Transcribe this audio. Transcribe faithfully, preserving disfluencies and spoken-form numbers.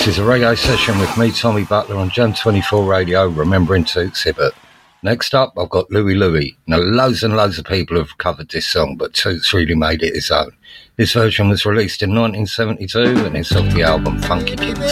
This is a reggae session with me, Tommy Butler, on Jam twenty-four Radio, remembering to exhibit. Next up, I've got Louie Louie. Now, loads and loads of people have covered this song, but Toots really made it his own. This version was released in nineteen seventy-two and it's off the album Funky Kids.